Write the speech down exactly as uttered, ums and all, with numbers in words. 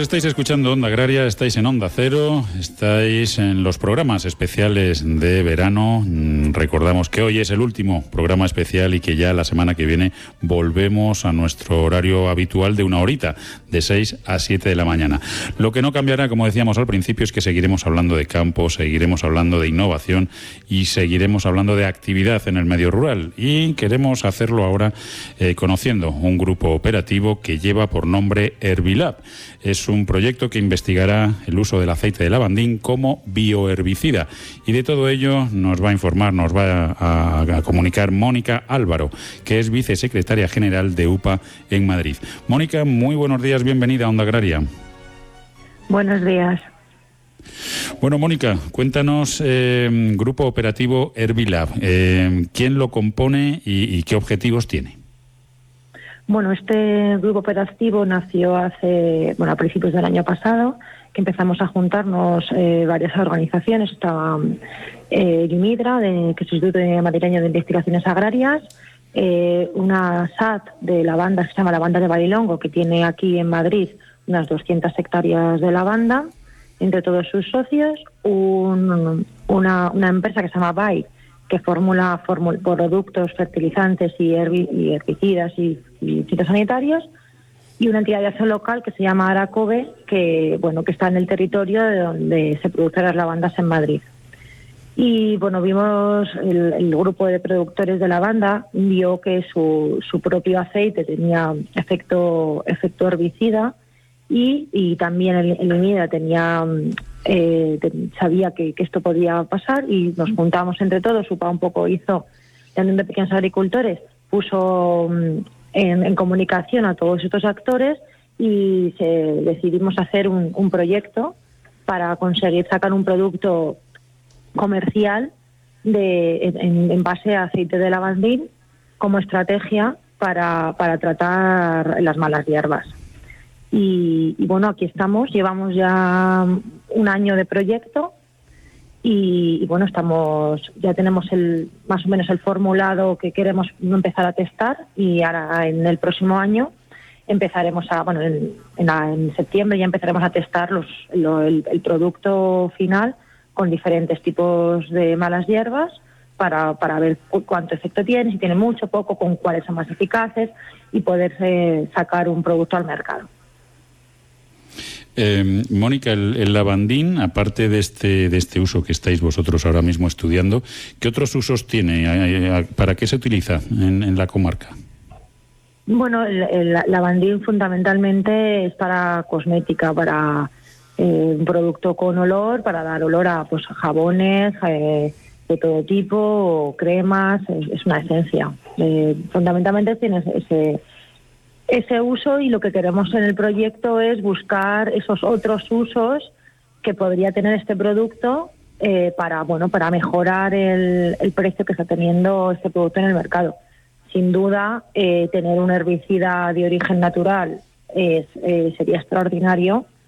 Estáis escuchando Onda Agraria, estáis en Onda Cero, estáis en los programas especiales de verano. Recordamos que hoy es el último programa especial y que ya la semana que viene volvemos a nuestro horario habitual de una horita, de seis a siete de la mañana. Lo que no cambiará, como decíamos al principio, es que seguiremos hablando de campo, seguiremos hablando de innovación y seguiremos hablando de actividad en el medio rural. Y queremos hacerlo ahora eh, conociendo un grupo operativo que lleva por nombre Herbilab. Es un proyecto que investigará el uso del aceite de lavandín como bioherbicida. Y de todo ello nos va a informar, nos va a, a comunicar Mónica Álvaro, que es vicesecretaria general de U P A en Madrid. Mónica, muy buenos días, bienvenida a Onda Agraria. Buenos días. Bueno, Mónica, cuéntanos, eh, Grupo Operativo Herbilab, eh, ¿quién lo compone y, y qué objetivos tiene? Bueno, este grupo operativo nació hace, bueno, a principios del año pasado, que empezamos a juntarnos eh, varias organizaciones. Estaba eh, Yumidra, de, que es el Instituto Madrileño de Investigaciones Agrarias, eh, una S A T de lavanda que se llama Lavanda de Barilongo, que tiene aquí en Madrid unas doscientas hectáreas de lavanda, entre todos sus socios, un, una, una empresa que se llama Bayer, que formula formul, productos fertilizantes y, herbi, y herbicidas y, y fitosanitarios, y una entidad de acción local que se llama Aracobe, que bueno que está en el territorio de donde se producen las lavandas en Madrid. Y bueno, vimos el, el grupo de productores de lavanda vio que su, su propio aceite tenía efecto efecto herbicida y, y también el, el INIDA tenía eh, sabía que, que esto podía pasar, y nos juntamos entre todos. U P A un poco hizo, la Unión de Pequeños Agricultores puso en, en comunicación a todos estos actores y se, decidimos hacer un, un proyecto para conseguir sacar un producto comercial de, en, en base a aceite de lavandín como estrategia para, para tratar las malas hierbas. Y, y bueno, aquí estamos, llevamos ya un año de proyecto y, y bueno, estamos ya tenemos el más o menos el formulado que queremos empezar a testar, y ahora en el próximo año empezaremos a, bueno, en, en, en septiembre ya empezaremos a testar los, lo, el, el producto final con diferentes tipos de malas hierbas para, para ver cuánto efecto tiene, si tiene mucho, poco, con cuáles son más eficaces, y poder eh, sacar un producto al mercado. Eh, Mónica, el, el lavandín, aparte de este de este uso que estáis vosotros ahora mismo estudiando, ¿qué otros usos tiene? ¿Para qué se utiliza en, en la comarca? Bueno, el, el lavandín fundamentalmente es para cosmética, para eh, un producto con olor, para dar olor a pues jabones eh, de todo tipo, cremas, es, es una esencia. Eh, fundamentalmente tiene ese ese uso, y lo que queremos en el proyecto es buscar esos otros usos que podría tener este producto eh, para bueno para mejorar el, el precio que está teniendo este producto en el mercado. Sin duda, eh, tener un herbicida de origen natural es, eh, sería extraordinario,